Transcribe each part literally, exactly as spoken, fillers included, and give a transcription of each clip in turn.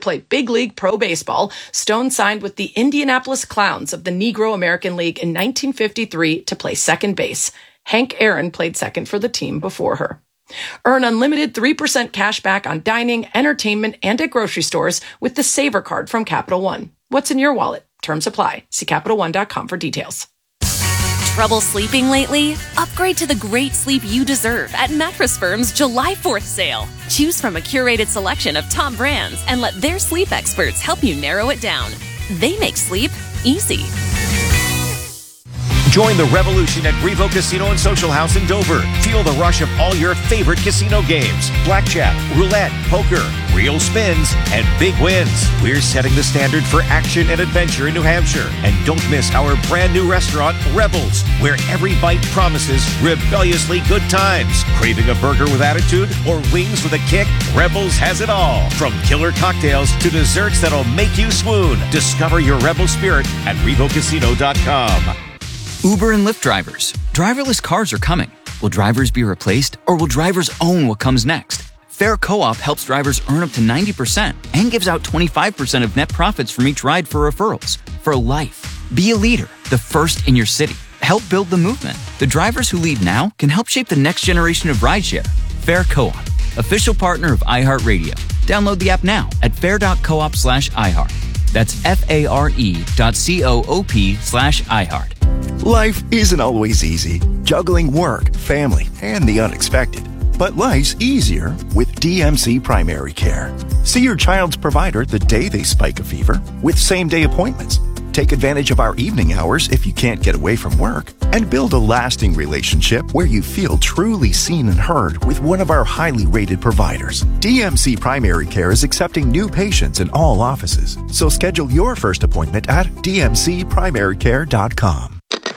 play big league pro baseball, Stone signed with the Indianapolis Clowns of the Negro American League in nineteen fifty-three to play second base. Hank Aaron played second for the team before her. Earn unlimited three percent cash back on dining, entertainment, and at grocery stores with the Saver card from Capital One. What's in your wallet? Terms apply. See Capital One dot com for details. Trouble sleeping lately? Upgrade to the great sleep you deserve at Mattress Firm's July fourth sale. Choose from a curated selection of top brands and let their sleep experts help you narrow it down. They make sleep easy. Join the revolution at Revo Casino and Social House in Dover. Feel the rush of all your favorite casino games. Blackjack, roulette, poker, real spins, and big wins. We're setting the standard for action and adventure in New Hampshire. And don't miss our brand new restaurant, Rebels, where every bite promises rebelliously good times. Craving a burger with attitude or wings with a kick? Rebels has it all. From killer cocktails to desserts that'll make you swoon. Discover your rebel spirit at Revo Casino dot com. Uber and Lyft drivers. Driverless cars are coming. Will drivers be replaced, or will drivers own what comes next? Fair Co-op helps drivers earn up to ninety percent and gives out twenty-five percent of net profits from each ride for referrals. For life. Be a leader, the first in your city. Help build the movement. The drivers who lead now can help shape the next generation of rideshare. Fair Co-op, official partner of iHeartRadio. Download the app now at fair.coop slash iHeart. That's F-A-R-E dot C-O-O-P slash iHeart. Life isn't always easy. Juggling work, family, and the unexpected. But life's easier with D M C Primary Care. See your child's provider the day they spike a fever with same-day appointments. Take advantage of our evening hours if you can't get away from work. And build a lasting relationship where you feel truly seen and heard with one of our highly rated providers. D M C Primary Care is accepting new patients in all offices. So schedule your first appointment at D M C primary care dot com.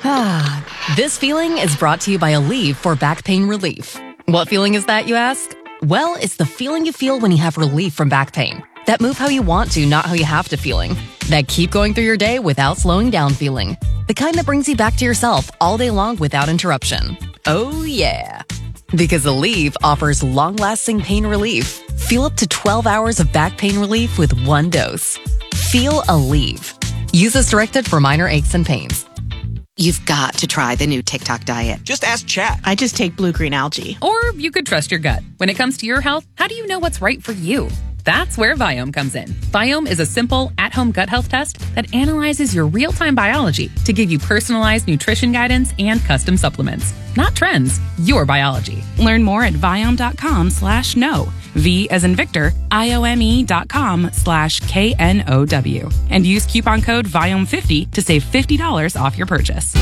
Ah, this feeling is brought to you by Aleve for back pain relief. What feeling is that, you ask? Well, it's the feeling you feel when you have relief from back pain. That move how you want to, not how you have to feeling. That keep going through your day without slowing down feeling. The kind that brings you back to yourself all day long without interruption. Oh, yeah. Because Aleve offers long-lasting pain relief. Feel up to twelve hours of back pain relief with one dose. Feel Aleve. Use as directed for minor aches and pains. You've got to try the new TikTok diet. Just ask Chat. I just take blue-green algae. Or you could trust your gut. When it comes to your health, how do you know what's right for you? That's where Viome comes in. Viome is a simple, at-home gut health test that analyzes your real-time biology to give you personalized nutrition guidance and custom supplements. Not trends, your biology. Learn more at Viome.com slash no. V as in Victor, I-O-M-E dot com slash K N O W. And use coupon code Viome fifty to save fifty dollars off your purchase.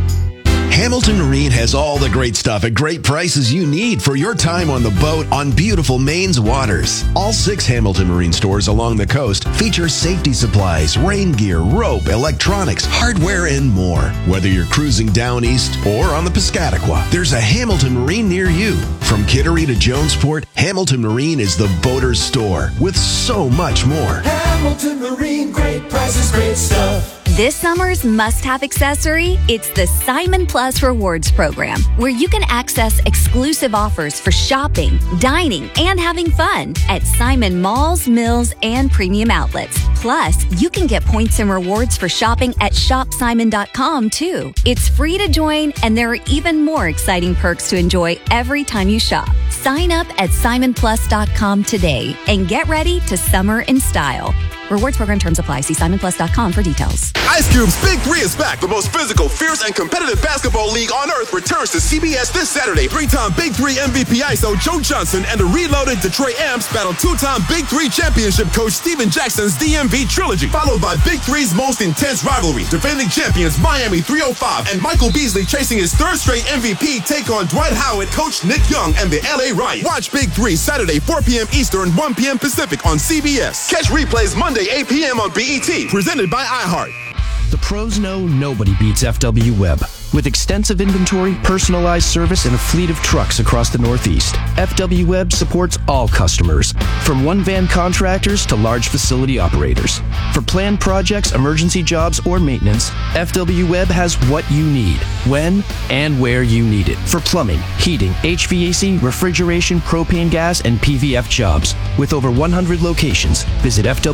Hamilton Marine has all the great stuff at great prices you need for your time on the boat on beautiful Maine's waters. All six Hamilton Marine stores along the coast feature safety supplies, rain gear, rope, electronics, hardware, and more. Whether you're cruising down east or on the Piscataqua, there's a Hamilton Marine near you. From Kittery to Jonesport, Hamilton Marine is the boater's store with so much more. Hamilton Marine, great prices, great stuff. This summer's must-have accessory, it's the Simon Plus Rewards program, where you can access exclusive offers for shopping, dining, and having fun at Simon malls, mills, and premium outlets. Plus, you can get points and rewards for shopping at shop simon dot com, too. It's free to join, and there are even more exciting perks to enjoy every time you shop. Sign up at simon plus dot com today and get ready to summer in style. Rewards program terms apply. See simon plus dot com for details. Ice Cube's Big Three is back. The most physical, fierce, and competitive basketball league on earth returns to C B S this Saturday. Three-time Big Three M V P I S O Joe Johnson and the reloaded Detroit Amps battle two-time Big Three championship coach Steven Jackson's D M V trilogy, followed by Big Three's most intense rivalry. Defending champions Miami three oh five and Michael Beasley chasing his third straight M V P take on Dwight Howard, coach Nick Young, and the L A Riot. Watch Big Three Saturday, four p.m. Eastern, one p.m. Pacific on C B S. Catch replays Monday, eight p.m. on B E T. Presented by iHeart. The pros know nobody beats F W Web. With extensive inventory, personalized service, and a fleet of trucks across the Northeast, F W Web supports all customers, from one-van contractors to large facility operators. For planned projects, emergency jobs, or maintenance, F W Web has what you need, when and where you need it. For plumbing, heating, H V A C, refrigeration, propane gas, and P V F jobs. With over one hundred locations, visit F W